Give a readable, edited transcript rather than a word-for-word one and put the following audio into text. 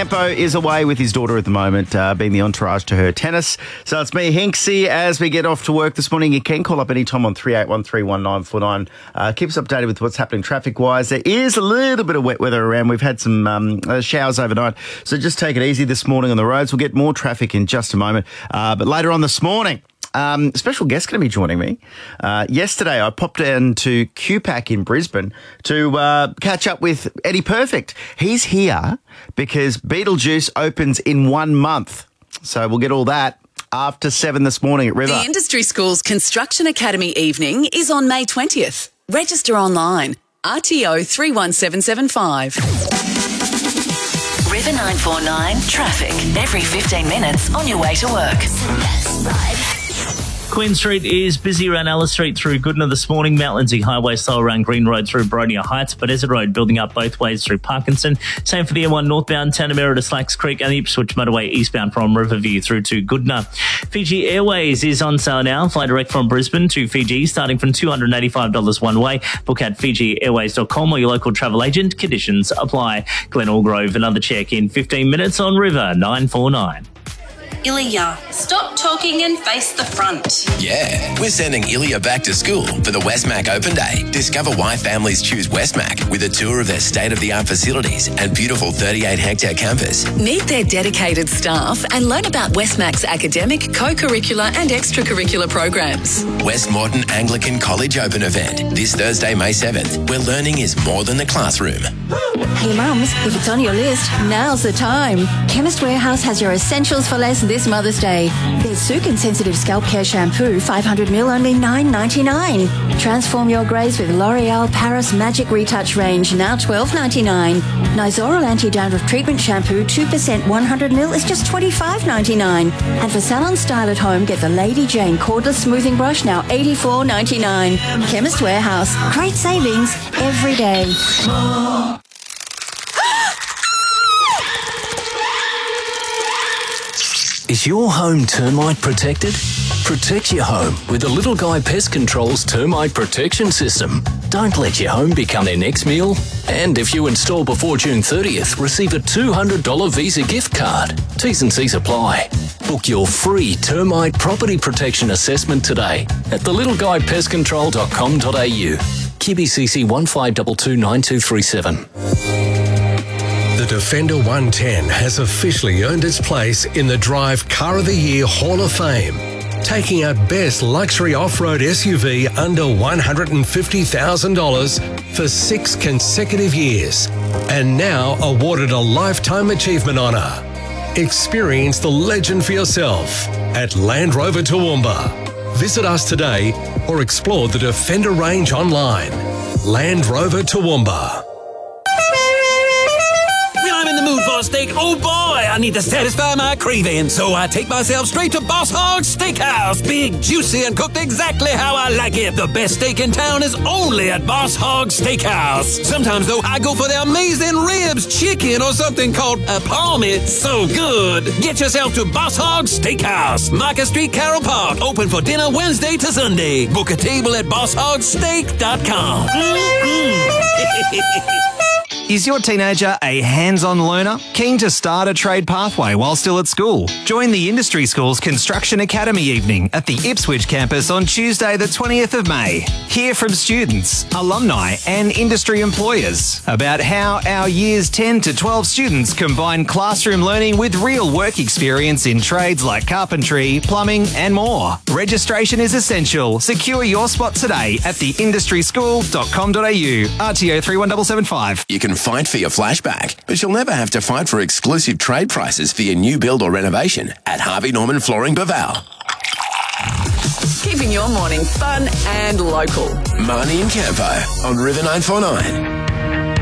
Campo is away with his daughter at the moment, being the entourage to her tennis. So it's me, Hinksy, as we get off to work this morning. You can call up anytime on 38131949. Keep us updated with what's happening traffic-wise. There is a little bit of wet weather around. We've had some showers overnight, so just take it easy this morning on the roads. We'll get more traffic in just a moment. But later on this morning, special guest going to be joining me. Yesterday, I popped down to QPAC in Brisbane to catch up with Eddie Perfect. He's here because Beetlejuice opens in 1 month. So we'll get all that after 7 this morning at River. The Industry Schools Construction Academy evening is on May 20th. Register online. RTO 31775. River 949 traffic. Every 15 minutes on your way to work. Queen Street is busy around Alice Street through Goodna this morning. Mount Lindesay Highway slow around Green Road through Bronia Heights. Bedesert Road building up both ways through Parkinson. Same for the M1 northbound Tanamera to Slacks Creek and the Ipswich Motorway eastbound from Riverview through to Goodna. Fiji Airways is on sale now. Fly direct from Brisbane to Fiji starting from $285 one way. Book at FijiAirways.com or your local travel agent. Conditions apply. Glen Allgrove, another check in 15 minutes on River 949. Ilya, stop talking and face the front. Yeah, we're sending Ilya back to school for the Westmac Open Day. Discover why families choose Westmac with a tour of their state-of-the-art facilities and beautiful 38-hectare campus. Meet their dedicated staff and learn about Westmac's academic, co-curricular and extracurricular programs. West Moreton Anglican College Open event this Thursday, May 7th, where learning is more than the classroom. Hey mums, if it's on your list, now's the time. Chemist Warehouse has your essentials for less this Mother's Day. There's Sukin Sensitive Scalp Care Shampoo, 500ml, only $9.99. Transform your greys with L'Oreal Paris Magic Retouch range, now $12.99. Nizoral Anti-Dandruff Treatment Shampoo, 2% 100ml is just $25.99. And for salon style at home, get the Lady Jane Cordless Smoothing Brush, now $84.99. Chemist Warehouse, great savings every day. Is your home termite protected? Protect your home with the Little Guy Pest Control's Termite Protection System. Don't let your home become their next meal. And if you install before June 30th, receive a $200 Visa gift card. T's and C's apply. Book your free termite property protection assessment today at thelittleguypestcontrol.com.au. QBCC 15229237. The Defender 110 has officially earned its place in the Drive Car of the Year Hall of Fame, taking out Best Luxury Off-Road SUV under $150,000 for 6 consecutive years, and now awarded a Lifetime Achievement Honour. Experience the legend for yourself at Land Rover Toowoomba. Visit us today or explore the Defender range online. Land Rover Toowoomba. Steak, oh boy, I need to satisfy my craving, so I take myself straight to Boss Hog Steakhouse. Big, juicy, and cooked exactly how I like it. The best steak in town is only at Boss Hog Steakhouse. Sometimes, though, I go for their amazing ribs, chicken, or something called a palmy. So good. Get yourself to Boss Hog Steakhouse, Market Street, Carroll Park. Open for dinner Wednesday to Sunday. Book a table at bossHogSteak.com. Is your teenager a hands-on learner? Keen to start a trade pathway while still at school? Join the Industry Schools Construction Academy evening at the Ipswich campus on Tuesday the 20th of May. Hear from students, alumni and industry employers about how our years 10 to 12 students combine classroom learning with real work experience in trades like carpentry, plumbing and more. Registration is essential. Secure your spot today at theindustryschool.com.au. RTO 31775. You can fight for your flashback, but you'll never have to fight for exclusive trade prices for your new build or renovation at Harvey Norman Flooring Baval. Keeping your morning fun and local. Marnie and Campo on River 949.